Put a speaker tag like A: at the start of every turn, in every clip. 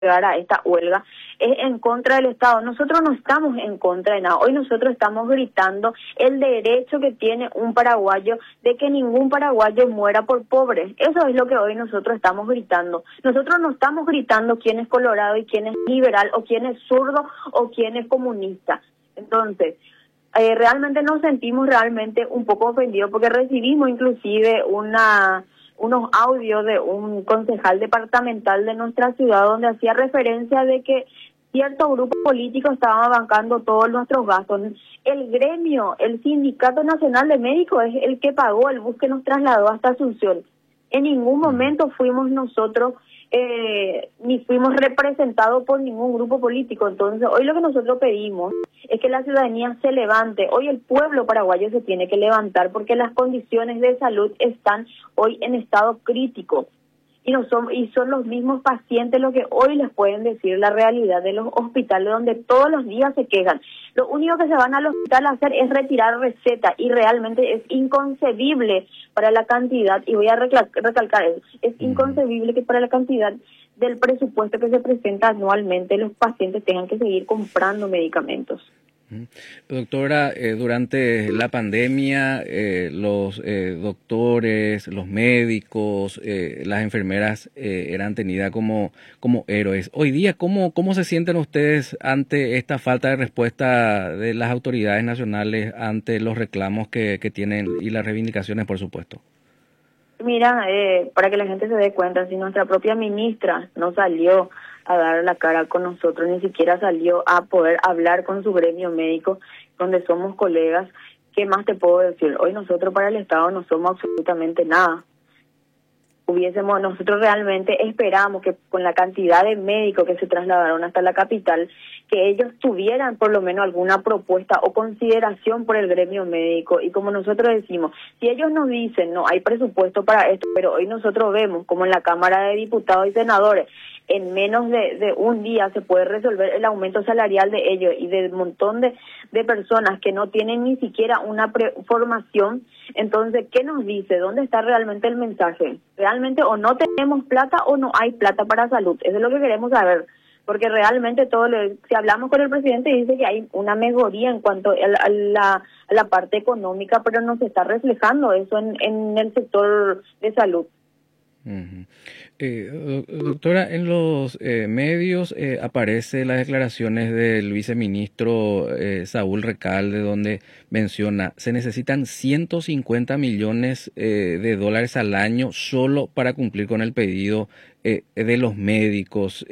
A: llegar a esta huelga es en contra del Estado. Nosotros no estamos en contra de nada. Hoy nosotros estamos gritando el derecho que tiene un paraguayo de que ningún paraguayo muera por pobre. Eso es lo que hoy nosotros estamos gritando. Nosotros no estamos gritando quién es colorado y quién es liberal o quién es zurdo o quién es comunista. Entonces, realmente nos sentimos realmente un poco ofendidos porque recibimos inclusive unos audios de un concejal departamental de nuestra ciudad donde hacía referencia de que cierto grupo político estaba bancando todos nuestros gastos. El gremio, el Sindicato Nacional de Médicos es el que pagó el bus que nos trasladó hasta Asunción. En ningún momento fuimos nosotros ni fuimos representados por ningún grupo político. Entonces, hoy lo que nosotros pedimos es que la ciudadanía se levante. Hoy el pueblo paraguayo se tiene que levantar porque las condiciones de salud están hoy en estado crítico. Y son los mismos pacientes los que hoy les pueden decir la realidad de los hospitales donde todos los días se quejan. Lo único que se van al hospital a hacer es retirar receta y realmente es inconcebible para la cantidad, y voy a recalcar eso, es inconcebible que para la cantidad del presupuesto que se presenta anualmente los pacientes tengan que seguir comprando medicamentos.
B: Doctora, durante la pandemia, los doctores, los médicos, las enfermeras eran tenidas como héroes. Hoy día, ¿cómo se sienten ustedes ante esta falta de respuesta de las autoridades nacionales ante los reclamos que tienen y las reivindicaciones, por supuesto?
A: Mira, para que la gente se dé cuenta, si nuestra propia ministra no salió a dar la cara con nosotros, ni siquiera salió a poder hablar con su gremio médico, donde somos colegas, ¿qué más te puedo decir? Hoy nosotros para el Estado no somos absolutamente nada. Nosotros realmente esperamos que con la cantidad de médicos que se trasladaron hasta la capital, que ellos tuvieran por lo menos alguna propuesta o consideración por el gremio médico. Y como nosotros decimos, si ellos nos dicen, no hay presupuesto para esto, pero hoy nosotros vemos como en la Cámara de Diputados y Senadores, en menos de un día se puede resolver el aumento salarial de ellos y de un montón de personas que no tienen ni siquiera una formación. Entonces, ¿qué nos dice? ¿Dónde está realmente el mensaje? ¿Realmente o no tenemos plata o no hay plata para salud? Eso es lo que queremos saber, porque realmente si hablamos con el presidente dice que hay una mejoría en cuanto a la parte económica, pero no se está reflejando eso en el sector de salud.
B: Uh-huh. Doctora, en los medios aparecen las declaraciones del viceministro Saúl Recalde, donde menciona se necesitan 150 millones de dólares al año solo para cumplir con el pedido de los médicos.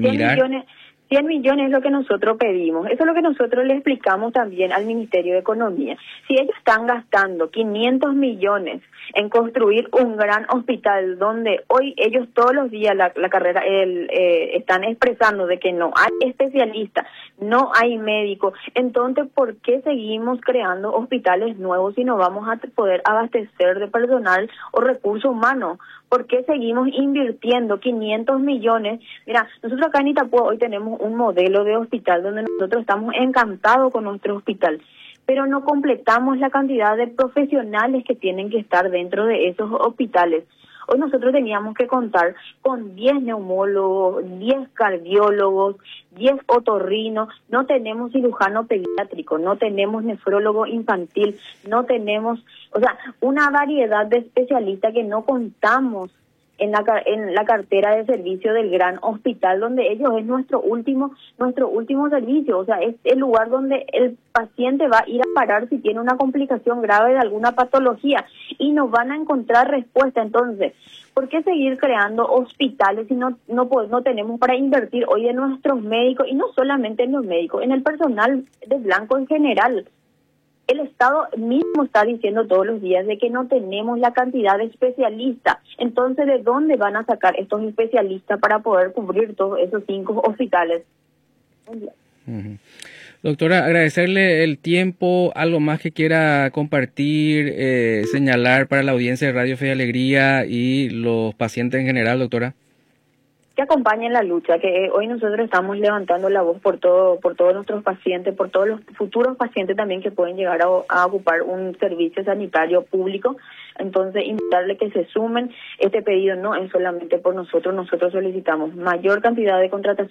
A: 100 millones es lo que nosotros pedimos. Eso es lo que nosotros le explicamos también al Ministerio de Economía. Si ellos están gastando 500 millones en construir un gran hospital donde hoy ellos todos los días la carrera están expresando de que no hay especialistas, no hay médicos, entonces ¿por qué seguimos creando hospitales nuevos si no vamos a poder abastecer de personal o recursos humanos? ¿Por qué seguimos invirtiendo 500 millones? Mira, nosotros acá en Itapúa hoy tenemos un modelo de hospital donde nosotros estamos encantados con nuestro hospital, pero no completamos la cantidad de profesionales que tienen que estar dentro de esos hospitales. Hoy nosotros teníamos que contar con 10 neumólogos, 10 cardiólogos, 10 otorrinos, no tenemos cirujano pediátrico, no tenemos nefrólogo infantil, no tenemos, una variedad de especialistas que no contamos en la cartera de servicio del gran hospital, donde ellos es nuestro último servicio, es el lugar donde el paciente va a ir a parar si tiene una complicación grave de alguna patología y no van a encontrar respuesta. Entonces, ¿por qué seguir creando hospitales si no tenemos para invertir hoy en nuestros médicos, y no solamente en los médicos, en el personal de blanco en general? El Estado mismo está diciendo todos los días de que no tenemos la cantidad de especialistas. Entonces, ¿de dónde van a sacar estos especialistas para poder cubrir todos esos 5 hospitales?
B: Uh-huh. Doctora, agradecerle el tiempo, algo más que quiera compartir, señalar para la audiencia de Radio Fe y Alegría y los pacientes en general, doctora.
A: que acompañen la lucha, que hoy nosotros estamos levantando la voz por todos nuestros pacientes, por todos los futuros pacientes también que pueden llegar a ocupar un servicio sanitario público. Entonces, invitarle que se sumen. Este pedido no es solamente por nosotros solicitamos mayor cantidad de contratación